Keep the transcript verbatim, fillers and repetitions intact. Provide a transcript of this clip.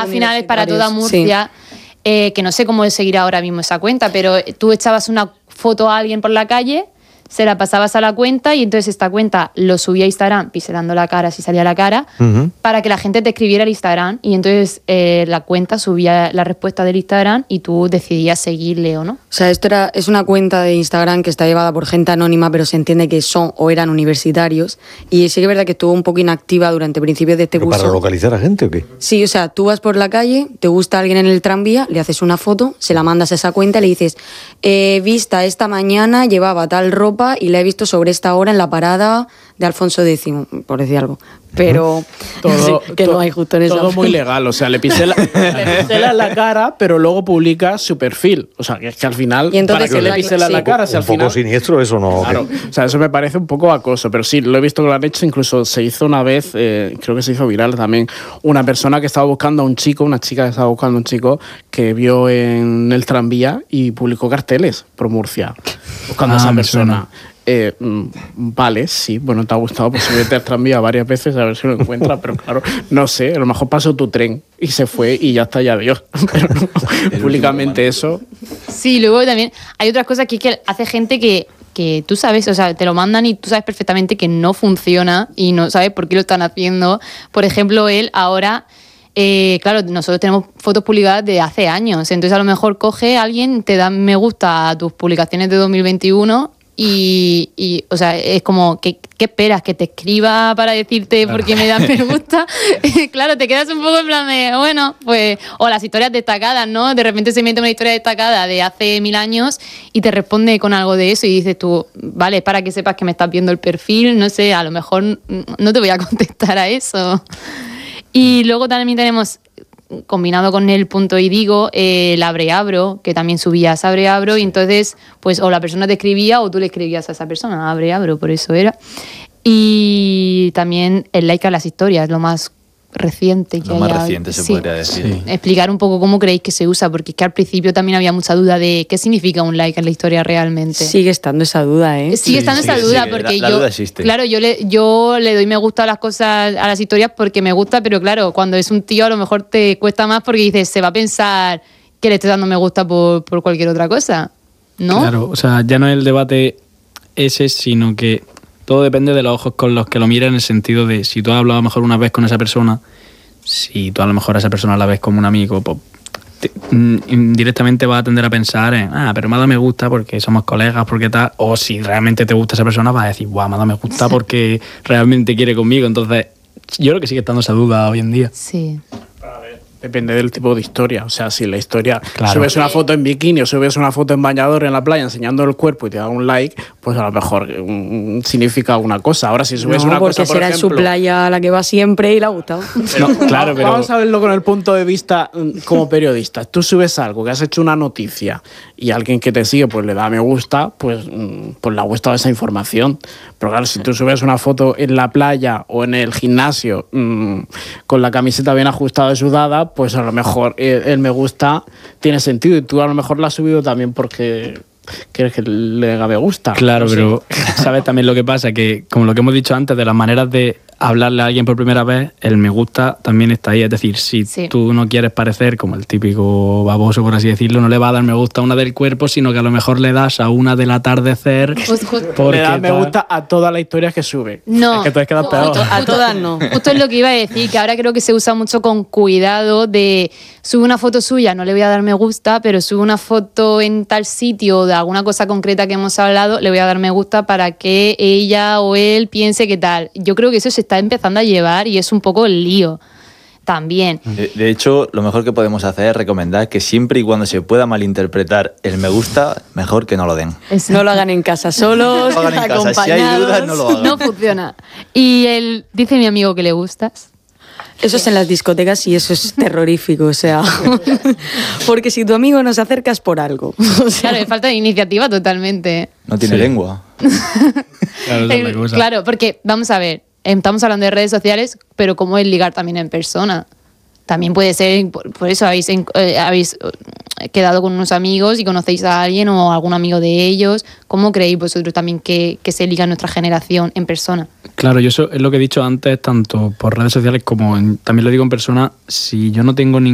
al final es para toda Murcia, sí. eh, que no sé cómo seguirá ahora mismo esa cuenta, pero tú echabas una foto a alguien por la calle, se la pasabas a la cuenta y entonces esta cuenta lo subía a Instagram, piselando la cara si salía la cara, uh-huh. para que la gente te escribiera el Instagram y entonces eh, la cuenta subía la respuesta del Instagram y tú decidías seguirle o no. O sea, esto era, es una cuenta de Instagram que está llevada por gente anónima, pero se entiende que son o eran universitarios y sí que es verdad que estuvo un poco inactiva durante principios de este ¿Pero curso. para localizar a gente o qué? Sí, o sea, tú vas por la calle, te gusta alguien en el tranvía, le haces una foto, se la mandas a esa cuenta y le dices eh, vista esta mañana, llevaba tal ropa y la he visto sobre esta hora en la parada de Alfonso X, por decir algo. Pero todo, sí, que to, no hay justo en esa. Todo muy legal, o sea, le pisela, le pisela la cara, pero luego publica su perfil. O sea, que es que al final, y entonces ¿para qué le pisela sí. la cara? Si un al poco final, siniestro eso, ¿no? Claro, o sea, eso me parece un poco acoso, pero sí, lo he visto que lo han hecho, incluso se hizo una vez, eh, creo que se hizo viral también, una persona que estaba buscando a un chico, una chica que estaba buscando a un chico que vio en el tranvía y publicó carteles por Murcia, buscando ah, a esa persona. Eh, vale, sí, bueno, te ha gustado, pues subirte al tranvía varias veces a ver si lo encuentras, pero claro, no sé, a lo mejor pasó tu tren y se fue y ya está, ya adiós. Pero no, públicamente eso. Sí, luego también hay otras cosas que, que hace gente que, que tú sabes, o sea, te lo mandan y tú sabes perfectamente que no funciona y no sabes por qué lo están haciendo. Por ejemplo, él ahora... Eh, claro, nosotros tenemos fotos publicadas de hace años, entonces a lo mejor coge alguien, te da me gusta a tus publicaciones de dos mil veintiuno y, y o sea, es como, ¿qué, qué esperas? ¿Que te escriba para decirte por qué me das me gusta? Claro, te quedas un poco en plan de, bueno, pues, o las historias destacadas, ¿no? De repente se mete una historia destacada de hace mil años y te responde con algo de eso y dices tú, vale, para que sepas que me estás viendo el perfil, no sé, a lo mejor no te voy a contestar a eso. Y luego también tenemos, combinado con el punto y digo, eh, el abreabro, que también subías abreabro, y entonces, pues, o la persona te escribía o tú le escribías a esa persona, abreabro, por eso era. Y también el like a las historias, lo más reciente que Lo más haya. reciente se sí. podría decir. Sí. Explicar un poco cómo creéis que se usa, porque es que al principio también había mucha duda de qué significa un like en la historia realmente. Sigue estando esa duda, ¿eh? Sigue estando sí, esa sigue, duda, sigue. porque la, la yo, duda existe. claro, yo le, yo le doy me gusta a las cosas, a las historias porque me gusta, pero claro, cuando es un tío a lo mejor te cuesta más porque dices, se va a pensar que le estés dando me gusta por, por cualquier otra cosa, ¿no? Claro, o sea, ya no es el debate ese, sino que todo depende de los ojos con los que lo miras, en el sentido de si tú has hablado a lo mejor una vez con esa persona, si tú a lo mejor a esa persona la ves como un amigo, pues te, indirectamente vas a tender a pensar en, ah, pero me ha dado me gusta porque somos colegas, porque tal, o si realmente te gusta esa persona vas a decir, guau, me ha dado me gusta porque realmente quiere conmigo. Entonces yo creo que sigue estando esa duda hoy en día. Sí. Depende del tipo de historia. O sea, si la historia, claro, subes una foto en bikini o subes una foto en bañador en la playa enseñando el cuerpo y te da un like, pues a lo mejor um, significa alguna cosa. Ahora, si subes no, una cosa, por será ejemplo, en su playa a la que va siempre y le ha gustado. Pero, no, claro, pero vamos a verlo con el punto de vista como periodista. Tú subes algo, que has hecho una noticia y alguien que te sigue pues le da me gusta, pues, pues le ha gustado esa información. Pero claro, si tú subes una foto en la playa o en el gimnasio mmm, con la camiseta bien ajustada y sudada, pues a lo mejor el, el me gusta tiene sentido y tú a lo mejor la has subido también porque quieres que le haga me gusta. Claro, no sé. Pero ¿sabes también lo que pasa? Que como lo que hemos dicho antes, de las maneras de hablarle a alguien por primera vez, el me gusta también está ahí. Es decir, si sí. tú no quieres parecer como el típico baboso, por así decirlo, no le vas a dar me gusta a una del cuerpo, sino que a lo mejor le das a una del atardecer. Le das me gusta a todas las historias que sube. No. Es que entonces quedas peor. Justo, a todas no. Justo es lo que iba a decir, que ahora creo que se usa mucho con cuidado de sube una foto suya, no le voy a dar me gusta, pero sube una foto en tal sitio de alguna cosa concreta que hemos hablado, le voy a dar me gusta para que ella o él piense que tal. Yo creo que eso se está empezando a llevar y es un poco el lío también. De, de hecho, lo mejor que podemos hacer es recomendar que siempre y cuando se pueda malinterpretar el me gusta, mejor que no lo den. Exacto. No lo hagan en casa solos, no lo hagan en acompañados. casa. Si hay dudas, no lo hagan. No funciona. Y él dice mi amigo que le gustas. Eso es en las discotecas y eso es terrorífico, o sea, porque si tu amigo no se acerca es por algo. O sea, claro, es falta de iniciativa totalmente. No tiene sí. lengua. Claro, eh, claro, porque vamos a ver, estamos hablando de redes sociales, pero ¿cómo es ligar también en persona? También puede ser, por, por eso habéis, eh, habéis quedado con unos amigos y conocéis a alguien o a algún amigo de ellos. ¿Cómo creéis vosotros también que, que se liga nuestra generación en persona? Claro, yo eso es lo que he dicho antes, tanto por redes sociales como en, también lo digo en persona. Si yo no tengo ningún